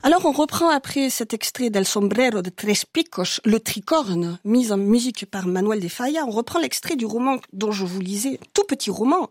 Alors, on reprend après cet extrait d'El Sombrero de Tres Picos, Le Tricorne, mis en musique par Manuel de Falla. On reprend l'extrait du roman dont je vous lisais, tout petit roman,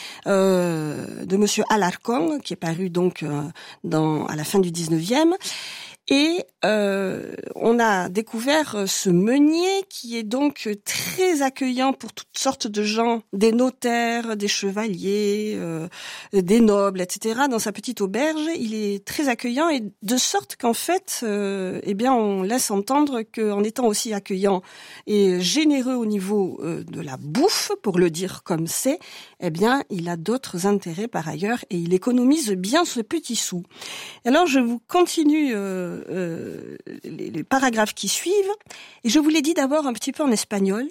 de Monsieur Alarcón, qui est paru donc à la fin du 19e. Et on a découvert ce meunier qui est donc très accueillant pour toutes sortes de gens, des notaires, des chevaliers, des nobles, etc. Dans sa petite auberge, il est très accueillant et de sorte qu'en fait, on laisse entendre qu'en étant aussi accueillant et généreux au niveau de la bouffe, pour le dire comme c'est, il a d'autres intérêts par ailleurs et il économise bien ce petit sou. Alors je vous continue les paragraphes qui suivent, et je vous l'ai dit d'abord un petit peu en espagnol,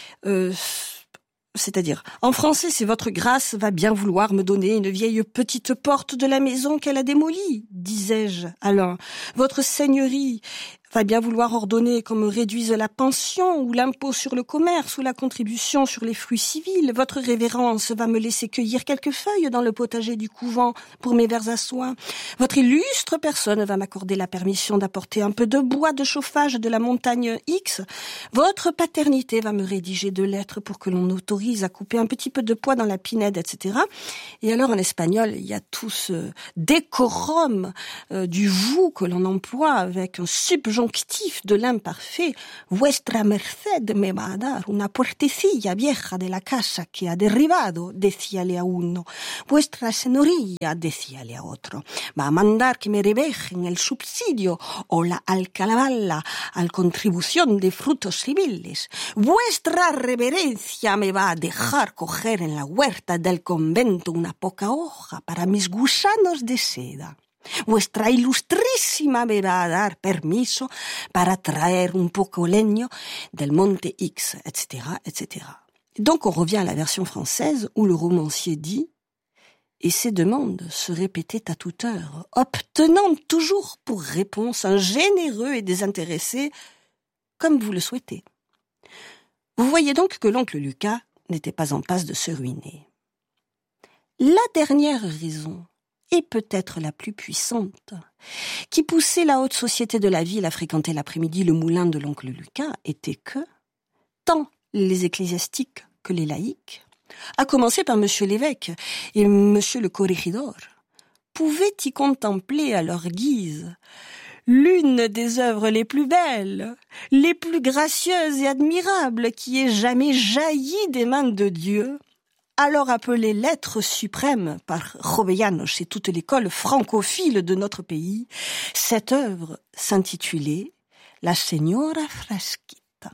c'est-à-dire, en français, c'est votre grâce va bien vouloir me donner une vieille petite porte de la maison qu'elle a démolie, disais-je alors. Votre seigneurie va bien vouloir ordonner qu'on me réduise la pension ou l'impôt sur le commerce ou la contribution sur les fruits civils. Votre révérence va me laisser cueillir quelques feuilles dans le potager du couvent pour mes vers à soie. Votre illustre personne va m'accorder la permission d'apporter un peu de bois de chauffage de la montagne X. Votre paternité va me rédiger 2 lettres pour que l'on autorise à couper un petit peu de poids dans la pinède, etc. Et alors en espagnol, il y a tout ce décorum du vous que l'on emploie avec un subjonctif de l'imparfait. Vuestra merced me va a dar una puertecilla vieja de la casa que ha derribado, decíale a uno. Vuestra señoría, decíale a otro. Va a mandar que me rebajen el subsidio o la alcalabala al contribución de frutos civiles. Vuestra reverencia me va a dejar coger en la huerta del convento una poca hoja para mis gusanos de seda. Vuestra ilustrísima me va a dar permiso para traer un poco leño del monte X, etc., etc. Donc on revient à la version française où le romancier dit « Et ces demandes se répétaient à toute heure, obtenant toujours pour réponse un généreux et désintéressé comme vous le souhaitez. » Vous voyez donc que l'oncle Lucas n'était pas en passe de se ruiner. La dernière raison, et peut-être la plus puissante, qui poussait la haute société de la ville à fréquenter l'après-midi le moulin de l'oncle Lucas, était que, tant les ecclésiastiques que les laïcs, à commencer par monsieur l'évêque et monsieur le corregidor, pouvaient y contempler à leur guise l'une des œuvres les plus belles, les plus gracieuses et admirables qui ait jamais jailli des mains de Dieu, alors appelée lettre suprême par Jovellanos et toute l'école francophile de notre pays. Cette œuvre s'intitulait La Señora Frasquita.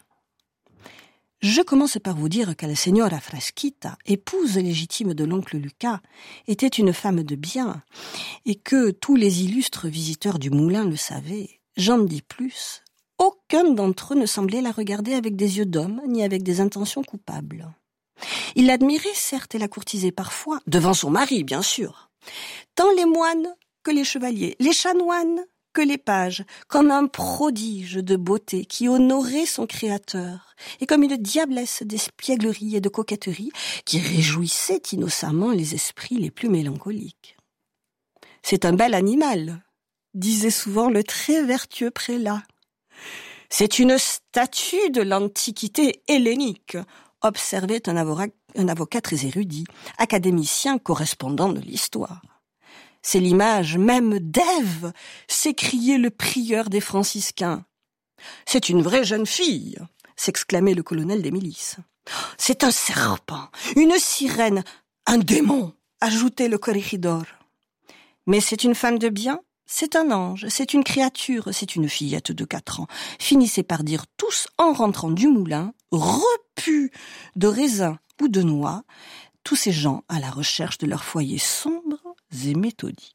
Je commence par vous dire que la Señora Frasquita, épouse légitime de l'oncle Lucas, était une femme de bien, et que tous les illustres visiteurs du moulin le savaient. J'en dis plus, aucun d'entre eux ne semblait la regarder avec des yeux d'homme, ni avec des intentions coupables. Il l'admirait certes et la courtisait parfois, devant son mari bien sûr, tant les moines que les chevaliers, les chanoines que les pages, comme un prodige de beauté qui honorait son créateur, et comme une diablesse d'espièglerie et de coquetterie qui réjouissait innocemment les esprits les plus mélancoliques. « C'est un bel animal », disait souvent le très vertueux prélat. « C'est une statue de l'Antiquité hellénique », observait un avocat très érudit, académicien correspondant de l'histoire. « C'est l'image même d'Ève !» s'écriait le prieur des franciscains. « C'est une vraie jeune fille !» s'exclamait le colonel des milices. « C'est un serpent, une sirène, un démon !» ajoutait le corregidor. « Mais c'est une femme de bien, c'est un ange, c'est une créature, c'est une fillette de 4 ans », finissaient par dire tous en rentrant du moulin, repus de raisins ou de noix, tous ces gens à la recherche de leur foyer sombres et méthodiques.